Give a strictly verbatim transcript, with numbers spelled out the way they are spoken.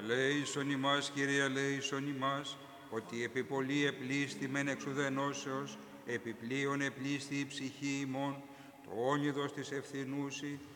Ελέησον ημάς, Κύριε, ελέησον ημάς, ότι επί πολλή επλήστη μεν εξουδενώσεως, επιπλέον επλήστη η ψυχή ημών, το όνειδος της ευθυνούσι,